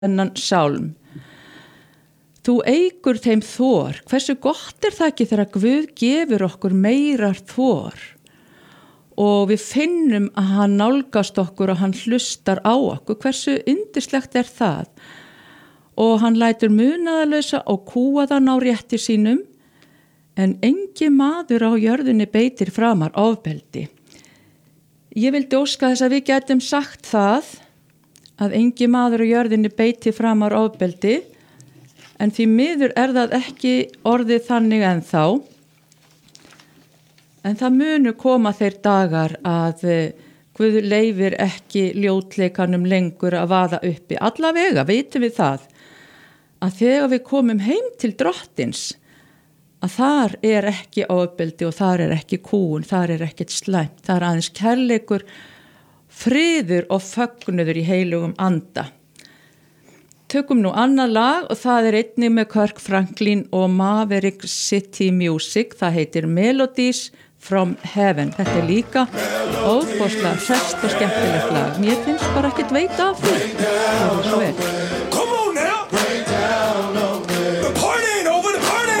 þennan sálm. Þú eykur þeim þor. Hversu gott það ekki þegar Guð gefur okkur meira þor og við finnum að hann nálgast okkur og hann hlustar á okkur. Hversu yndislegt það? Og hann lætur munaðarlausa og kúaðan á rétti sínum, en engi maður á jörðinni beitir framar ofbeldi. Ég vildi óska þess að við gætum sagt það, að engi maður á jörðinni beiti framar ofbeldi, en því miður það ekki orðið þannig ennþá. En það munu koma þeir dagar að Guð leyfir ekki ljótleikanum lengur að vaða uppi. Allavega vitum við það, að þegar við komum heim til drottins, að þar ekki ofbeldi og þar ekki kúgun, þar ekkert slæmt, þar aðeins kærleikur, friður og fögnuður í heilugum anda. Tökum nú annað lag og það einnig með Kirk Franklin og Maverick City Music. Það heitir Melodies from Heaven. Þetta líka óbúslega hrest og skemmtilegt lag. Mér finnst bara ekkert veita af því.